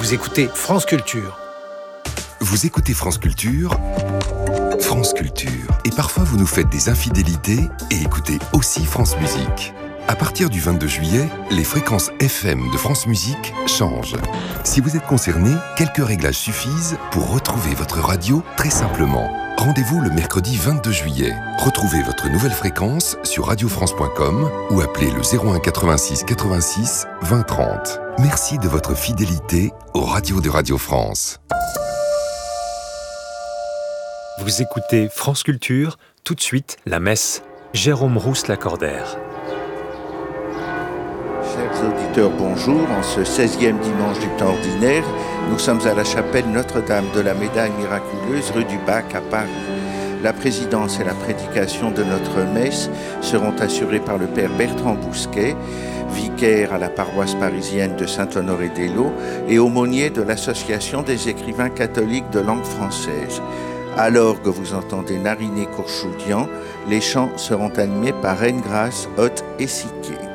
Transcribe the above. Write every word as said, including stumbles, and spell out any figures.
Vous écoutez France Culture. Vous écoutez France Culture, France Culture. Et parfois vous nous faites des infidélités et écoutez aussi France Musique. À partir du vingt-deux juillet, les fréquences F M de France Musique changent. Si vous êtes concerné, quelques réglages suffisent pour retrouver votre radio très simplement. Rendez-vous le mercredi vingt-deux juillet. Retrouvez votre nouvelle fréquence sur radio france point com ou appelez le zéro un quatre-vingt-six quatre-vingt-six vingt trente. Merci de votre fidélité aux radios de Radio France. Vous écoutez France Culture, tout de suite la messe. Jérôme Rousse-Lacordaire. Chers auditeurs, bonjour. En ce seizième dimanche du temps ordinaire, nous sommes à la chapelle Notre-Dame de la Médaille Miraculeuse, rue du Bac à Paris. La présidence et la prédication de notre messe seront assurées par le père Bertrand Bousquet, vicaire à la paroisse parisienne de Saint-Honoré-des-Laux et aumônier de l'Association des écrivains catholiques de langue française. À l'orgue, vous entendez Nariné Courchoudian. Les chants seront animés par Reine Grâce, Hôte et Siquet.